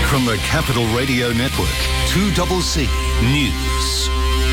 From the Capital Radio Network, 2CC News.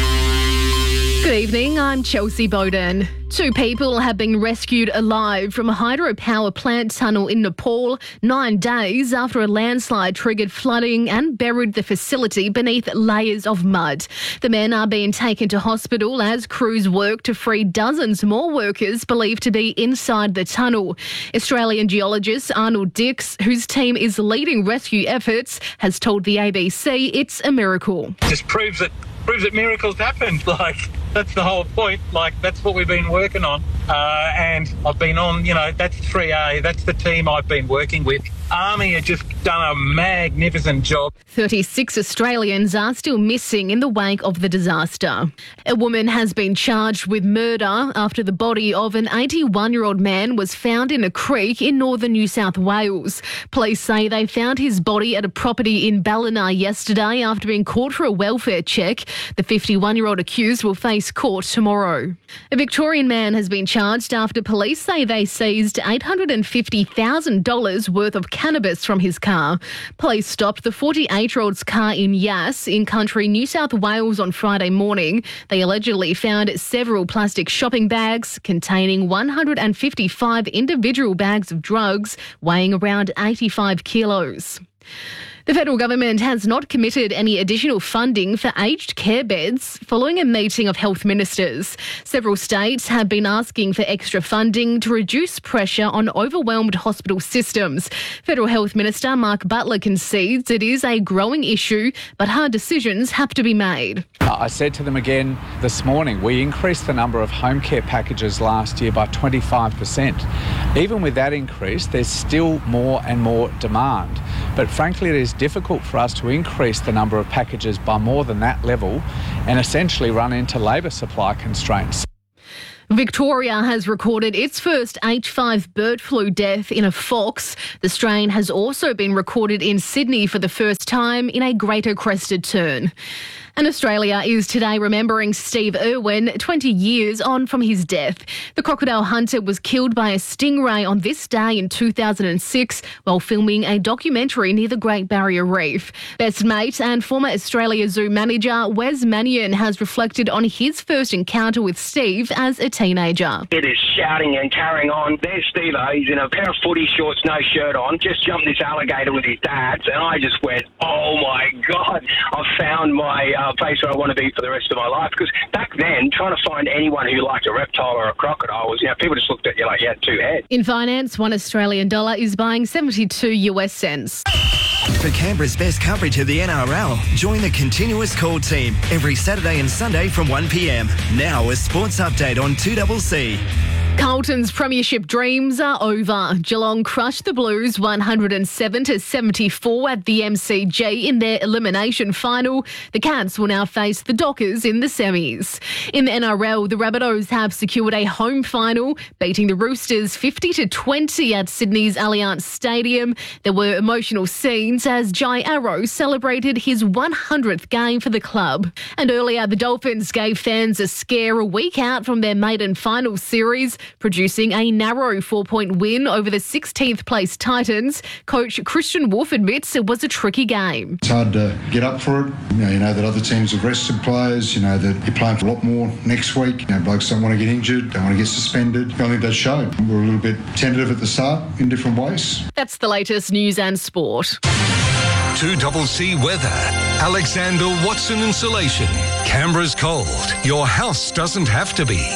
Good evening, I'm Chelsea Bowden. 2 people have been rescued alive from a hydropower plant tunnel in Nepal 9 days after a landslide triggered flooding and buried the facility beneath layers of mud. The men are being taken to hospital as crews work to free dozens more workers believed to be inside the tunnel. Australian geologist Arnold Dix, whose team is leading rescue efforts, has told the ABC it's a miracle. Just proves that miracles happen. That's the whole point. That's what we've been working on. And I've been on, that's 3A. That's the team I've been working with. Army have just done a magnificent job. 36 Australians are still missing in the wake of the disaster. A woman has been charged with murder after the body of an 81-year-old man was found in a creek in northern New South Wales. Police say they found his body at a property in Ballina yesterday after being caught for a welfare check. The 51-year-old accused will face court tomorrow. A Victorian man has been charged after police say they seized $850,000 worth of cannabis from his car. Police stopped the 48-year-old's car in Yass in country New South Wales on Friday morning. They allegedly found several plastic shopping bags containing 155 individual bags of drugs weighing around 85 kilos. The federal government has not committed any additional funding for aged care beds following a meeting of health ministers. Several states have been asking for extra funding to reduce pressure on overwhelmed hospital systems. Federal Health Minister Mark Butler concedes it is a growing issue, but hard decisions have to be made. I said to them again this morning, we increased the number of home care packages last year by 25%. Even with that increase, there's still more and more demand. But frankly, it is difficult for us to increase the number of packages by more than that level and essentially run into labour supply constraints. Victoria has recorded its first H5 bird flu death in a fox. The strain has also been recorded in Sydney for the first time in a greater crested tern. And Australia is today remembering Steve Irwin, 20 years on from his death. The crocodile hunter was killed by a stingray on this day in 2006 while filming a documentary near the Great Barrier Reef. Best mate and former Australia Zoo manager Wes Mannion has reflected on his first encounter with Steve as a teenager. It is shouting and carrying on. There's Steve, he's in a pair of footy shorts, no shirt on, just jumped this alligator with his dads, and I just went, oh my God, I found my place where I want to be for the rest of my life. Because back then, trying to find anyone who liked a reptile or a crocodile was, people just looked at you like you had 2 heads. In finance, $1 Australian is buying 72 US cents. For Canberra's best coverage of the NRL, join the Continuous Call team every Saturday and Sunday from 1 p.m. Now a sports update on 2CC. Carlton's premiership dreams are over. Geelong crushed the Blues 107-74 at the MCG in their elimination final. The Cats will now face the Dockers in the semis. In the NRL, the Rabbitohs have secured a home final, beating the Roosters 50-20 at Sydney's Allianz Stadium. There were emotional scenes as Jai Arrow celebrated his 100th game for the club. And earlier, the Dolphins gave fans a scare a week out from their maiden final series, producing a narrow 4-point win over the 16th place Titans. Coach Christian Wolf admits it was a tricky game. It's hard to get up for it. You know that other teams have rested players. You know that you're playing for a lot more next week. Blokes don't want to get injured, don't want to get suspended. I think that showed. We're a little bit tentative at the start in different ways. That's the latest news and sport. 2CC weather. Alexander Watson Insulation. Canberra's cold. Your house doesn't have to be.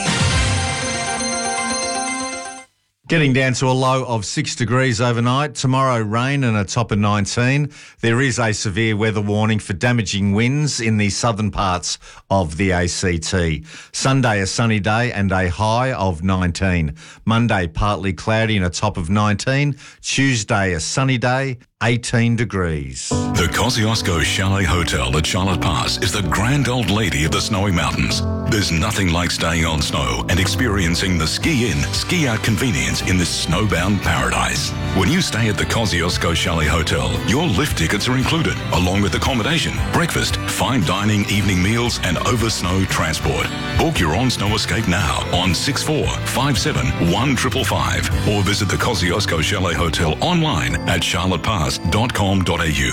Getting down to a low of 6 degrees overnight. Tomorrow, rain and a top of 19. There is a severe weather warning for damaging winds in the southern parts of the ACT. Sunday, a sunny day and a high of 19. Monday, partly cloudy and a top of 19. Tuesday, a sunny day, 18 degrees. The Kosciuszko Chalet Hotel at Charlotte Pass is the grand old lady of the snowy mountains. There's nothing like staying on snow and experiencing the ski-in, ski-out convenience in this snowbound paradise. When you stay at the Kosciuszko Chalet Hotel, your lift tickets are included, along with accommodation, breakfast, fine dining, evening meals and over-snow transport. Book your on-snow escape now on 6457 1555 or visit the Kosciuszko Chalet Hotel online at charlottepass.com.au.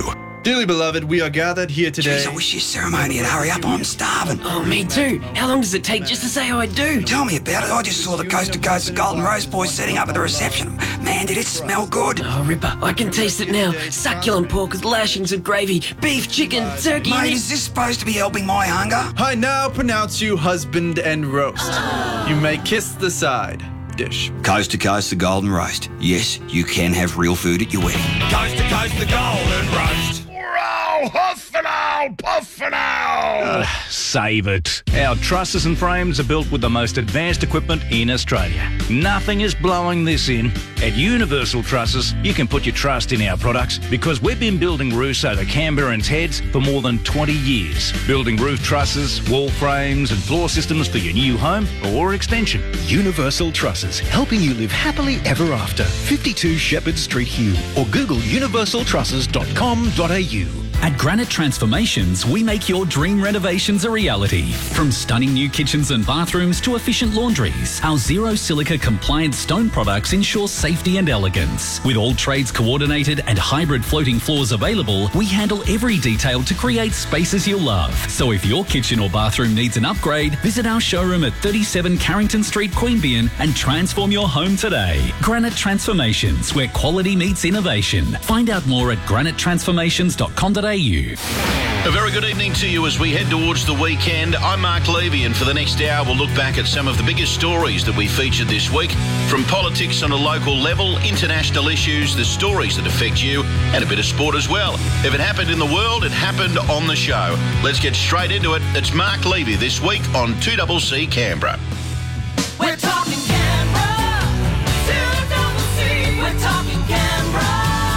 Dearly beloved, we are gathered here today. Jeez, I wish your ceremony would hurry up. I'm starving. Oh, me too. How long does it take just to say I do? Tell me about it. I just saw the Coast to Coast Golden Rose boys setting up at the reception. Man, did it smell good. Oh, Ripper, I can taste it now. Succulent pork with lashings of gravy, beef, chicken, turkey... Mate, is this supposed to be helping my hunger? I now pronounce you husband and roast. You may kiss the side dish. Coast to Coast the Golden Roast. Yes, you can have real food at your wedding. Coast to Coast the Golden Roast. Huff and owl, puff and owl. Save it. Our trusses and frames are built with the most advanced equipment in Australia. Nothing is blowing this in. At Universal Trusses, you can put your trust in our products because we've been building roofs over Canberrans' heads for more than 20 years. Building roof trusses, wall frames and floor systems for your new home or extension. Universal Trusses, helping you live happily ever after. 52 Shepherd Street, Hugh, or Google universaltrusses.com.au. At Granite Transformations, we make your dream renovations a reality. From stunning new kitchens and bathrooms to efficient laundries, our zero silica compliant stone products ensure safety and elegance. With all trades coordinated and hybrid floating floors available, we handle every detail to create spaces you'll love. So if your kitchen or bathroom needs an upgrade, visit our showroom at 37 Carrington Street, Queanbeyan and transform your home today. Granite Transformations, where quality meets innovation. Find out more at granitetransformations.com.au. A very good evening to you as we head towards the weekend. I'm Mark Levy, and for the next hour we'll look back at some of the biggest stories that we featured this week, from politics on a local level, international issues, the stories that affect you, and a bit of sport as well. If it happened in the world, it happened on the show. Let's get straight into it. It's Mark Levy this week on 2CC Canberra. We're talking Canberra. 2CC. We're talking Canberra.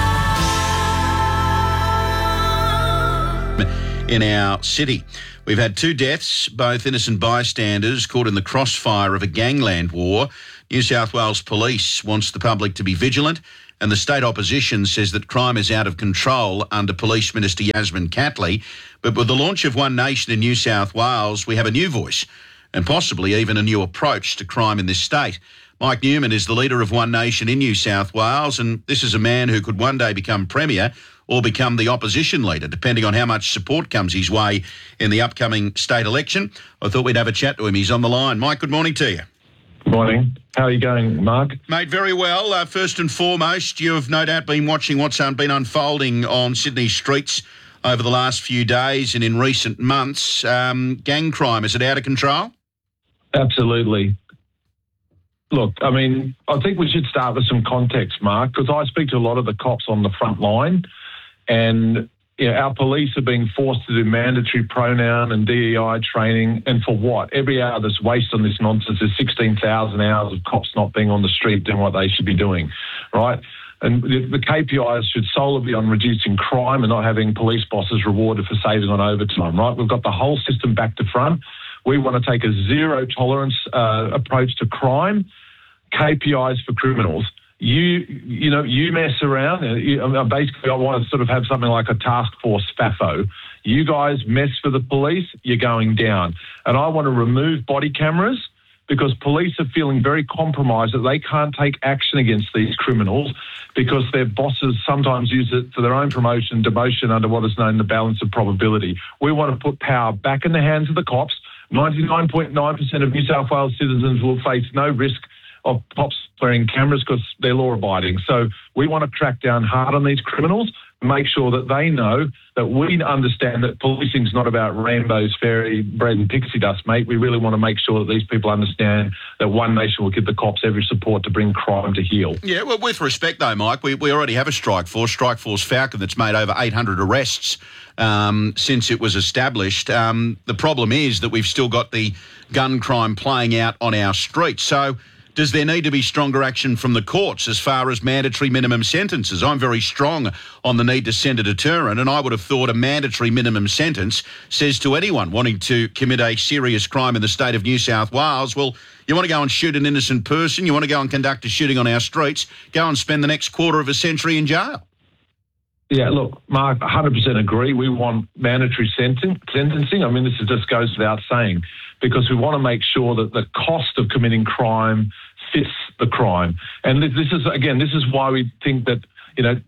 In our city, we've had 2 deaths, both innocent bystanders caught in the crossfire of a gangland war. New South Wales Police wants the public to be vigilant, and the state opposition says that crime is out of control under Police Minister Yasmin Catley. But with the launch of One Nation in New South Wales, we have a new voice and possibly even a new approach to crime in this state. Mike Newman is the leader of One Nation in New South Wales, and this is a man who could one day become Premier or become the opposition leader, depending on how much support comes his way in the upcoming state election. I thought we'd have a chat to him. He's on the line. Mike, good morning to you. Good morning. How are you going, Mark? Mate, very well. First and foremost, you've no doubt been watching what's been unfolding on Sydney streets over the last few days and in recent months. Gang crime, is it out of control? Absolutely. Look, I mean, I think we should start with some context, Mark, because I speak to a lot of the cops on the front line. And our police are being forced to do mandatory pronoun and DEI training. And for what? Every hour that's wasted on this nonsense is 16,000 hours of cops not being on the street doing what they should be doing, right? And the KPIs should solely be on reducing crime and not having police bosses rewarded for saving on overtime, right? We've got the whole system back to front. We want to take a zero tolerance approach to crime, KPIs for criminals. You mess around. Basically, I want to sort of have something like a task force FAFO. You guys mess for the police, you're going down. And I want to remove body cameras because police are feeling very compromised that they can't take action against these criminals because their bosses sometimes use it for their own promotion, demotion under what is known the balance of probability. We want to put power back in the hands of the cops. 99.9% of New South Wales citizens will face no risk of cops wearing cameras because they're law-abiding. So we want to crack down hard on these criminals, make sure that they know that we understand that policing's not about rainbows, fairy bread and pixie dust, mate. We really want to make sure that these people understand that One Nation will give the cops every support to bring crime to heel. Yeah, well, with respect, though, Mike, we already have a Strike Force Falcon, that's made over 800 arrests since it was established. The problem is that we've still got the gun crime playing out on our streets. So does there need to be stronger action from the courts as far as mandatory minimum sentences? I'm very strong on the need to send a deterrent, and I would have thought a mandatory minimum sentence says to anyone wanting to commit a serious crime in the state of New South Wales, well, you want to go and shoot an innocent person, you want to go and conduct a shooting on our streets, go and spend the next quarter of a century in jail. Yeah, look, Mark, 100% agree. We want mandatory sentencing. I mean, this just goes without saying, because we want to make sure that the cost of committing crime fits the crime. And this is why we think that,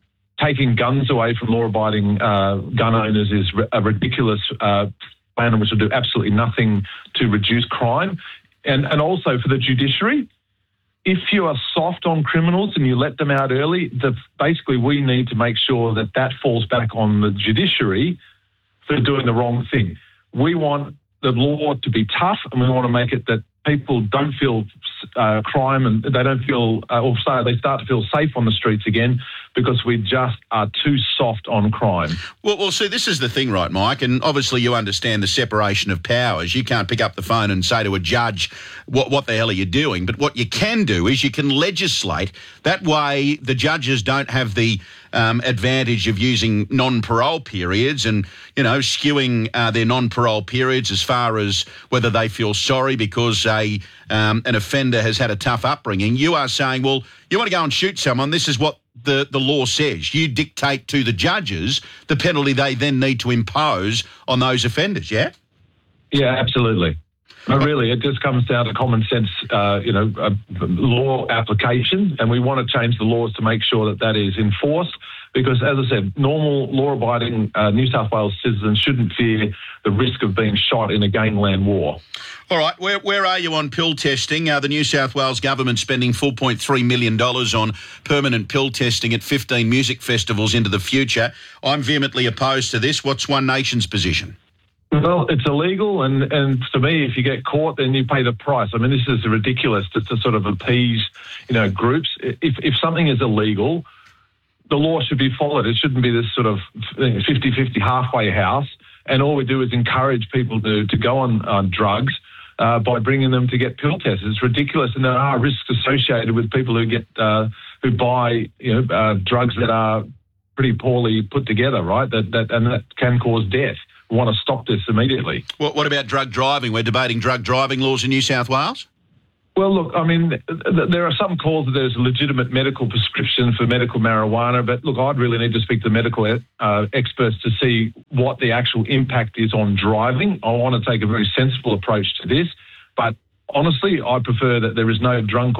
taking guns away from law-abiding gun owners is a ridiculous plan which will do absolutely nothing to reduce crime. And also for the judiciary, if you are soft on criminals and you let them out early, basically we need to make sure that falls back on the judiciary for doing the wrong thing. We want the law to be tough, and we want to make it that people don't feel crime and they don't feel, they start to feel safe on the streets again because we just are too soft on crime. Well, see, this is the thing, right, Mike? And obviously you understand the separation of powers. You can't pick up the phone and say to a judge, what the hell are you doing? But what you can do is you can legislate. That way the judges don't have the advantage of using non-parole periods and, skewing their non-parole periods as far as whether they feel sorry because an offender has had a tough upbringing. You are saying, well, you want to go and shoot someone, this is what the law says. You dictate to the judges the penalty they then need to impose on those offenders, yeah? Yeah, absolutely. No, really, it just comes down to common sense, law application, and we want to change the laws to make sure that is enforced because, as I said, normal law-abiding New South Wales citizens shouldn't fear the risk of being shot in a gangland war. All right, where are you on pill testing? The New South Wales government spending $4.3 million on permanent pill testing at 15 music festivals into the future. I'm vehemently opposed to this. What's One Nation's position? Well, it's illegal, and to me, if you get caught, then you pay the price. I mean, this is ridiculous to sort of appease, groups. If something is illegal, the law should be followed. It shouldn't be this sort of 50-50 halfway house, and all we do is encourage people to go on drugs by bringing them to get pill tests. It's ridiculous, and there are risks associated with people who get who buy drugs that are pretty poorly put together, right? That can cause death. We want to stop this immediately. What about drug driving? We're debating drug driving laws in New South Wales? Well, look, I mean, there are some calls that there's a legitimate medical prescription for medical marijuana, but look, I'd really need to speak to medical experts to see what the actual impact is on driving. I want to take a very sensible approach to this, but honestly, I prefer that there is no drink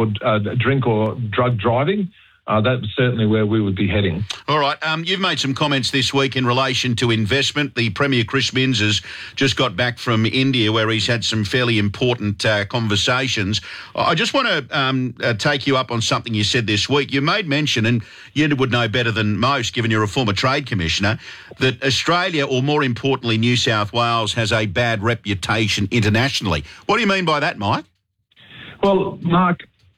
or drug driving. That's certainly where we would be heading. All right. You've made some comments this week in relation to investment. The Premier, Chris Minns, has just got back from India where he's had some fairly important conversations. I just want to take you up on something you said this week. You made mention, and you would know better than most, given you're a former Trade Commissioner, that Australia, or more importantly New South Wales, has a bad reputation internationally. What do you mean by that, Mike? Well, Mark,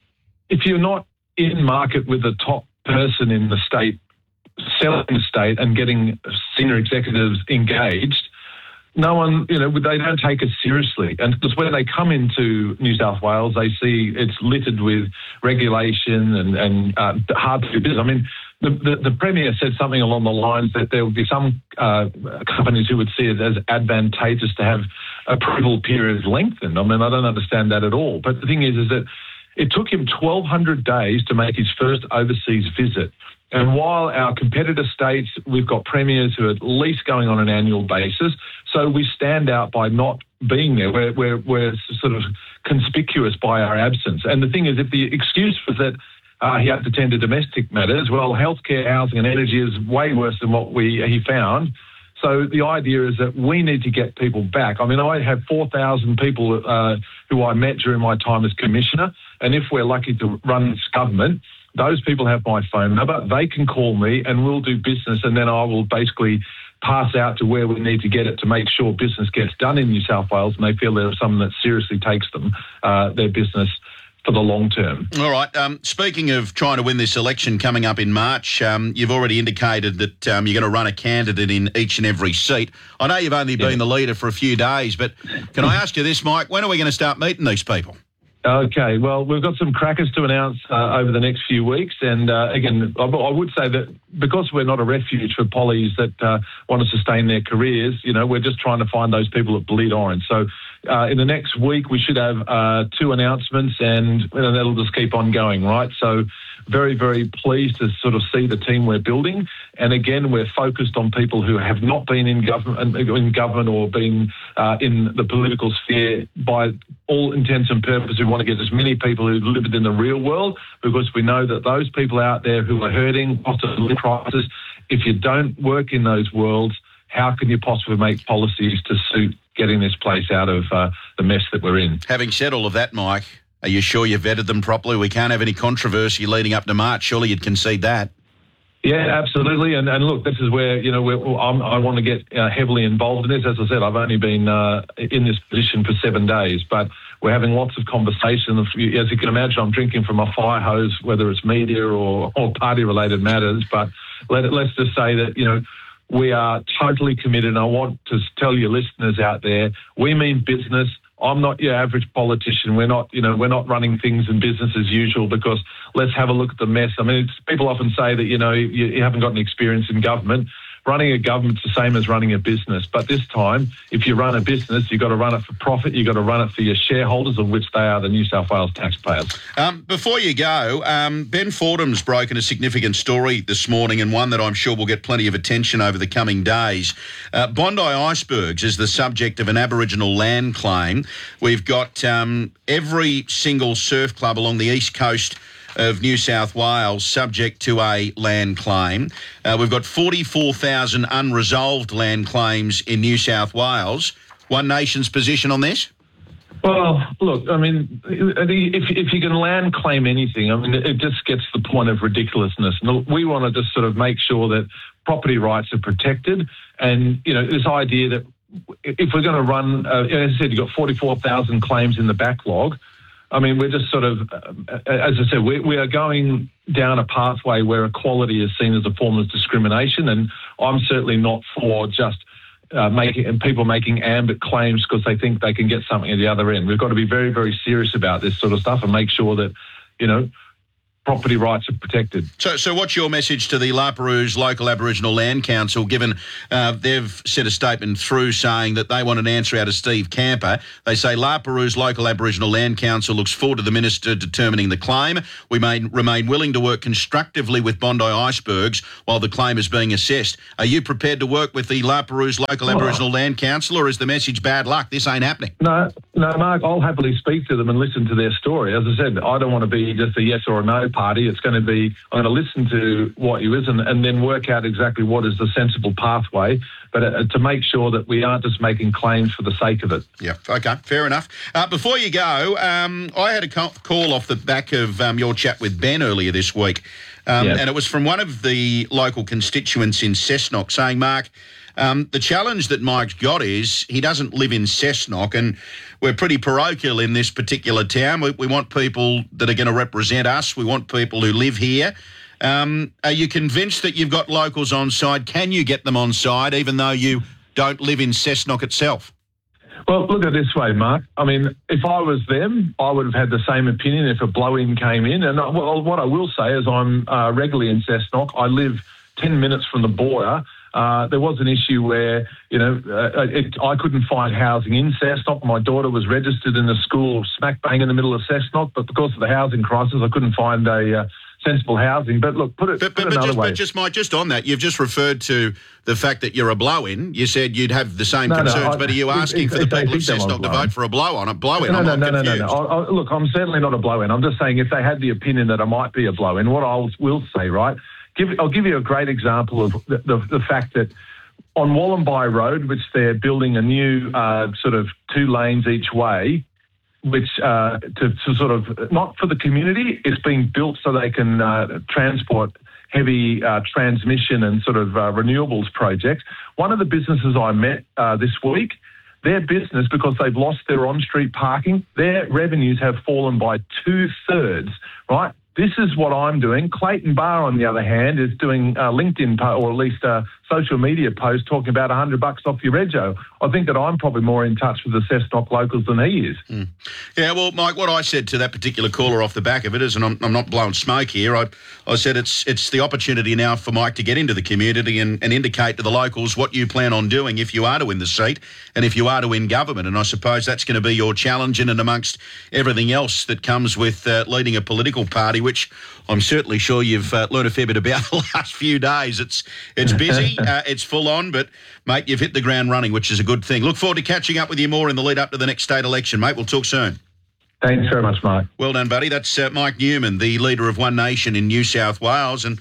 if you're not in market with the top person in the state, selling the state and getting senior executives engaged, no one, they don't take it seriously. And because when they come into New South Wales, they see it's littered with regulation and hard to do business. I mean, the Premier said something along the lines that there would be some companies who would see it as advantageous to have approval periods lengthened. I mean, I don't understand that at all. But the thing is that it took him 1,200 days to make his first overseas visit. And while our competitor states, we've got premiers who are at least going on an annual basis, so we stand out by not being there. We're sort of conspicuous by our absence. And the thing is, if the excuse was that he had to tend to domestic matters, well, healthcare, housing and energy is way worse than what he found. So the idea is that we need to get people back. I mean, I have 4,000 people who I met during my time as Commissioner, and if we're lucky to run this government, those people have my phone number. They can call me and we'll do business, and then I will basically pass out to where we need to get it to make sure business gets done in New South Wales and they feel there's someone that seriously takes them, their business, for the long term. All right. Speaking of trying to win this election coming up in March, you've already indicated that you're going to run a candidate in each and every seat. I know you've only been the leader for a few days, but can I ask you this, Mike? When are we going to start meeting these people? Okay, well, we've got some crackers to announce over the next few weeks. And again, I would say that because we're not a refuge for pollies that want to sustain their careers, we're just trying to find those people that bleed orange. So in the next week, we should have 2 announcements and that'll just keep on going, right? So very, very pleased to sort of see the team we're building. And again, we're focused on people who have not been in government or been in the political sphere by all intents and purposes. We want to get as many people who live in the real world, because we know that those people out there who are hurting, cost of living crisis, if you don't work in those worlds, how can you possibly make policies to suit getting this place out of the mess that we're in? Having said all of that, Mike, are you sure you vetted them properly? We can't have any controversy leading up to March. Surely you'd concede that. Yeah, absolutely. And look, this is where, I want to get heavily involved in this. As I said, I've only been in this position for 7 days, but we're having lots of conversations. As you can imagine, I'm drinking from a fire hose, whether it's media or party-related matters. But let's just say that, we are totally committed. And I want to tell your listeners out there, we mean business. I'm not your average politician. We're not running things in business as usual, because let's have a look at the mess. I mean, people often say that, you haven't got any experience in government. Running a government's the same as running a business. But this time, if you run a business, you've got to run it for profit. You've got to run it for your shareholders, of which they are the New South Wales taxpayers. Before you go, Ben Fordham's broken a significant story this morning, and one that I'm sure will get plenty of attention over the coming days. Bondi Icebergs is the subject of an Aboriginal land claim. We've got every single surf club along the east coast of New South Wales subject to a land claim. We've got 44,000 unresolved land claims in New South Wales. One Nation's position on this? Well, look, I mean, if you can land claim anything, I mean, it just gets to the point of ridiculousness. And we want to just sort of make sure that property rights are protected. And, this idea that if we're going to run, as I said, you've got 44,000 claims in the backlog. I mean, we're just sort of, as I said, we are going down a pathway where equality is seen as a form of discrimination, and I'm certainly not for just people making ambit claims because they think they can get something at the other end. We've got to be very, very serious about this sort of stuff and make sure that, property rights are protected. So what's your message to the La Perouse Local Aboriginal Land Council, given they've sent a statement through saying that they want an answer out of Steve Camper? They say La Perouse Local Aboriginal Land Council looks forward to the Minister determining the claim. We may remain willing to work constructively with Bondi Icebergs while the claim is being assessed. Are you prepared to work with the La Perouse Local Aboriginal Land Council, or is the message bad luck? This ain't happening. No, Mark, I'll happily speak to them and listen to their story. As I said, I don't want to be just a yes or a no party. It's going to be, I'm going to listen to what you is and then work out exactly what is the sensible pathway, but to make sure that we aren't just making claims for the sake of it. Yeah, okay, fair enough. Before you go, I had a call off the back of your chat with Ben earlier this week, and it was from one of the local constituents in Cessnock saying, Mark, the challenge that Mike's got is he doesn't live in Cessnock, and we're pretty parochial in this particular town. We want people that are going to represent us. We want people who live here. Are you convinced that you've got locals on side? Can you get them on side even though you don't live in Cessnock itself? Well, look at it this way, Mark. I mean, if I was them, I would have had the same opinion if a blow-in came in. And what I will say is I'm regularly in Cessnock. I live 10 minutes from the border. There was an issue where, I couldn't find housing in Cessnock. My daughter was registered in a school smack bang in the middle of Cessnock, but because of the housing crisis, I couldn't find a sensible housing. But look, put it another way. Mike, just on that, you've just referred to the fact that you're a blow-in. You said you'd have the same concerns, but are you asking for the people of Cessnock to vote for a blow-in? No. Look, I'm certainly not a blow-in. I'm just saying if they had the opinion that I might be a blow-in, what I will say, right, I'll give you a great example of the fact that on Wallambai Road, which they're building a new sort of 2 lanes each way, which to sort of, not for the community, it's being built so they can transport heavy transmission and sort of renewables projects. One of the businesses I met this week, their business, because they've lost their on-street parking, their revenues have fallen by 2/3, right? This is what I'm doing. Clayton Barr, on the other hand, is doing LinkedIn or at least a social media post talking about $100 off your rego. I think that I'm probably more in touch with the Cessnock locals than he is. Mm. Yeah, well, Mike, what I said to that particular caller off the back of it is, and I'm not blowing smoke here, I said it's the opportunity now for Mike to get into the community and indicate to the locals what you plan on doing if you are to win the seat and if you are to win government. And I suppose that's going to be your challenge in and amongst everything else that comes with leading a political party, which I'm certainly sure you've learned a fair bit about the last few days. It's busy, it's full on, but, mate, you've hit the ground running, which is a good thing. Look forward to catching up with you more in the lead up to the next state election, mate. We'll talk soon. Thanks very much, Mike. Well done, buddy. That's Mike Newman, the leader of One Nation in New South Wales. And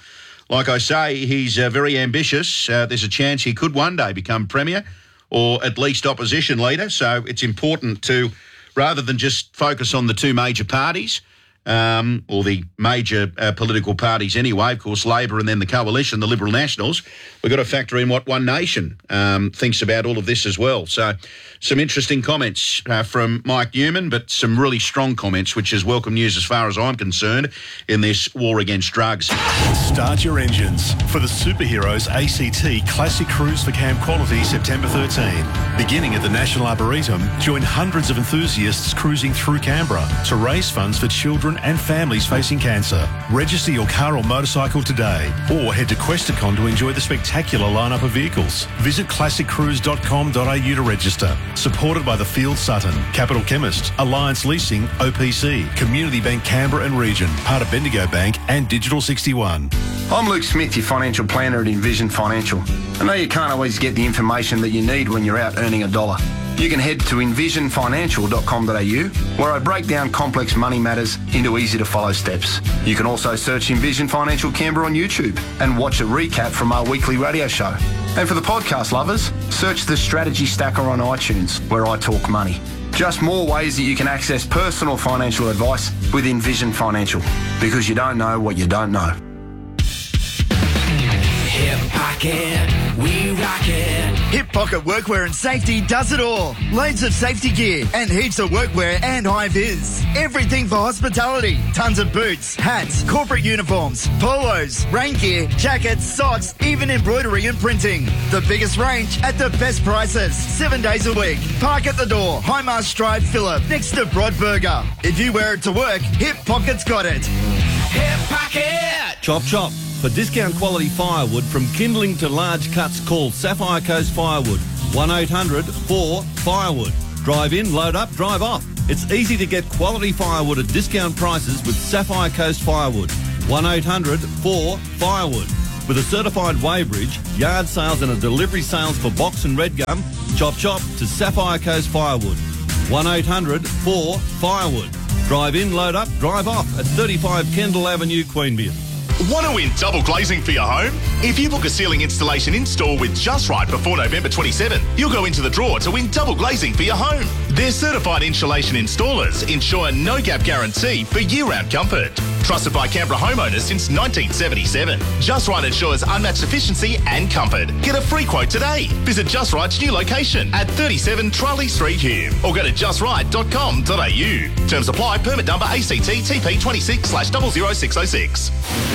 Like I say, he's very ambitious. There's a chance he could one day become Premier or at least opposition leader. So it's important to, rather than just focus on the two major parties, or the major political parties anyway, of course, Labor and then the Coalition, the Liberal Nationals, we've got to factor in what One Nation thinks about all of this as well. So some interesting comments from Mike Newman, but some really strong comments, which is welcome news as far as I'm concerned in this war against drugs. Start your engines for the Superheroes ACT Classic Cruise for Camp Quality September 13. Beginning at the National Arboretum, join hundreds of enthusiasts cruising through Canberra to raise funds for children and families facing cancer. Register your car or motorcycle today or head to Questacon to enjoy the spectacular lineup of vehicles. Visit classiccruise.com.au to register. Supported by the Field Sutton, Capital Chemist, Alliance Leasing, OPC, Community Bank Canberra and Region, part of Bendigo Bank and Digital 61. I'm Luke Smith, your financial planner at Envision Financial. I know you can't always get the information that you need when you're out earning a dollar. You can head to envisionfinancial.com.au, where I break down complex money matters into easy-to-follow steps. You can also search Envision Financial Canberra on YouTube and watch a recap from our weekly radio show. And for the podcast lovers, search the Strategy Stacker on iTunes, where I talk money. Just more ways that you can access personal financial advice with Envision Financial, because you don't know what you don't know. Hip Pocket, we rock it. Hip Pocket Workwear and Safety does it all. Loads of safety gear and heaps of workwear and high vis. Everything for hospitality. Tons of boots, hats, corporate uniforms, polos, rain gear, jackets, socks, even embroidery and printing. The biggest range at the best prices. 7 days a week. Park at the door. Highmarsh Drive, Phillip, next to Broadburger. If you wear it to work, Hip Pocket's got it. Hip Pocket! Chop chop. For discount quality firewood from kindling to large cuts, call Sapphire Coast Firewood. 1-800-4-FIREWOOD. Drive in, load up, drive off. It's easy to get quality firewood at discount prices with Sapphire Coast Firewood. 1-800-4-FIREWOOD. With a certified weighbridge, yard sales and a delivery sales for box and red gum, chop chop to Sapphire Coast Firewood. 1-800-4-FIREWOOD. Drive in, load up, drive off at 35 Kendall Avenue, Queanbeyan. Want to win double glazing for your home? If you book a ceiling installation in-store with Just Right before November 27, you'll go into the draw to win double glazing for your home. Their certified insulation installers ensure no-gap guarantee for year-round comfort. Trusted by Canberra homeowners since 1977. Just Right ensures unmatched efficiency and comfort. Get a free quote today. Visit Just Right's new location at 37 Charlie Street, Hume, or go to justright.com.au. Terms apply. Permit number ACT TP 26/00606.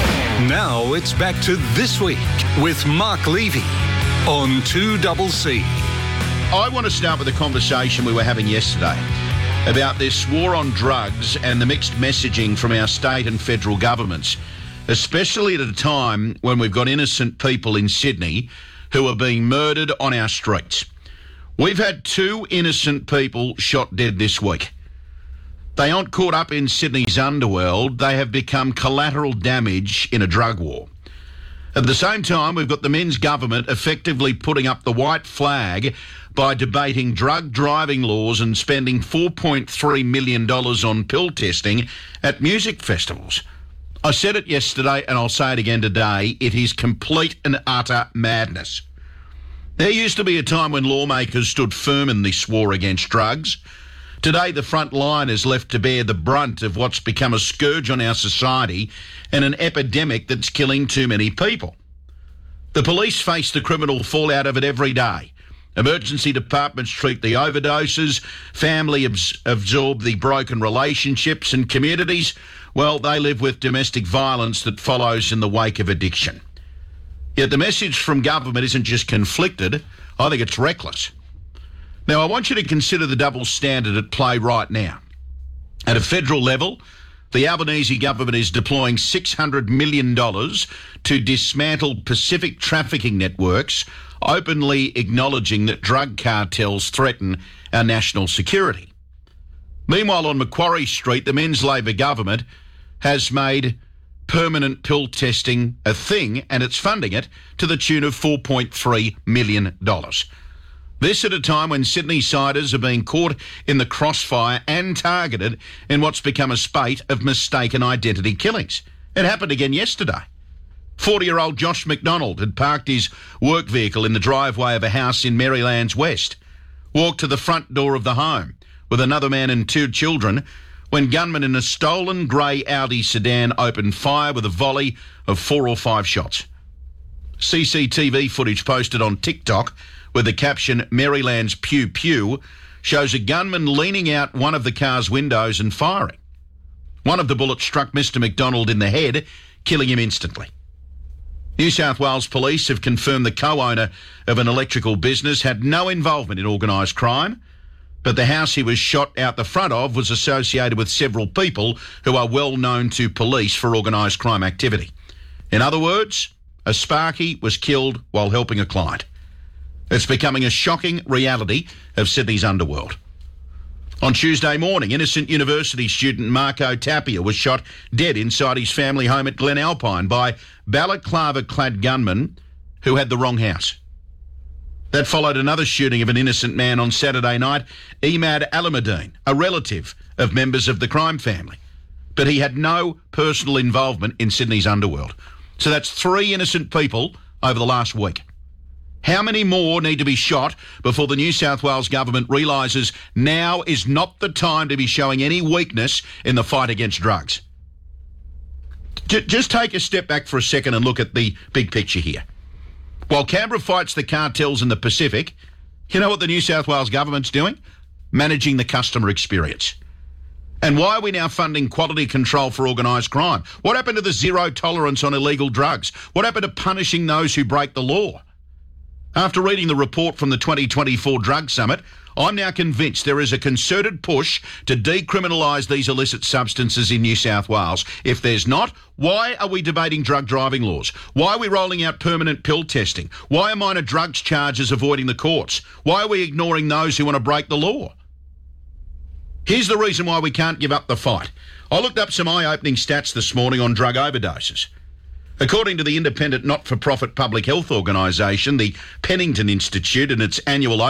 Now it's back to This Week with Mark Levy on 2CC. I want to start with a conversation we were having yesterday about this war on drugs and the mixed messaging from our state and federal governments, especially at a time when we've got innocent people in Sydney who are being murdered on our streets. We've had 2 innocent people shot dead this week. They aren't caught up in Sydney's underworld. They have become collateral damage in a drug war. At the same time, we've got the Men's government effectively putting up the white flag by debating drug driving laws and spending $4.3 million on pill testing at music festivals. I said it yesterday and I'll say it again today. It is complete and utter madness. There used to be a time when lawmakers stood firm in this war against drugs. Today, the front line is left to bear the brunt of what's become a scourge on our society and an epidemic that's killing too many people. The police face the criminal fallout of it every day. Emergency departments treat the overdoses, family absorb the broken relationships, and communities, well, they live with domestic violence that follows in the wake of addiction. Yet the message from government isn't just conflicted, I think it's reckless. Now, I want you to consider the double standard at play right now. At a federal level, the Albanese government is deploying $600 million to dismantle Pacific trafficking networks, openly acknowledging that drug cartels threaten our national security. Meanwhile, on Macquarie Street, the Men's Labor government has made permanent pill testing a thing, and it's funding it to the tune of $4.3 million. This at a time when Sydney-siders are being caught in the crossfire and targeted in what's become a spate of mistaken identity killings. It happened again yesterday. 40-year-old Josh McDonald had parked his work vehicle in the driveway of a house in Maryland's West, walked to the front door of the home with another man and 2 children when gunmen in a stolen grey Audi sedan opened fire with a volley of 4 or 5 shots. CCTV footage posted on TikTok with the caption Maryland's Pew Pew shows a gunman leaning out one of the car's windows and firing. One of the bullets struck Mr. McDonald in the head, killing him instantly. New South Wales Police have confirmed the co-owner of an electrical business had no involvement in organised crime, but the house he was shot out the front of was associated with several people who are well known to police for organised crime activity. In other words, a Sparky was killed while helping a client. It's becoming a shocking reality of Sydney's underworld. On Tuesday morning, innocent university student Marco Tapia was shot dead inside his family home at Glen Alpine by balaclava-clad gunmen who had the wrong house. That followed another shooting of an innocent man on Saturday night, Emad Alamuddin, a relative of members of the crime family. But he had no personal involvement in Sydney's underworld. So that's 3 innocent people over the last week. How many more need to be shot before the New South Wales government realises now is not the time to be showing any weakness in the fight against drugs? Just take a step back for a second and look at the big picture here. While Canberra fights the cartels in the Pacific, you know what the New South Wales government's doing? Managing the customer experience. And why are we now funding quality control for organised crime? What happened to the zero tolerance on illegal drugs? What happened to punishing those who break the law? After reading the report from the 2024 Drug Summit, I'm now convinced there is a concerted push to decriminalise these illicit substances in New South Wales. If there's not, why are we debating drug driving laws? Why are we rolling out permanent pill testing? Why are minor drugs charges avoiding the courts? Why are we ignoring those who want to break the law? Here's the reason why we can't give up the fight. I looked up some eye-opening stats this morning on drug overdoses. According to the independent not-for-profit public health organisation, the Pennington Institute, and its annual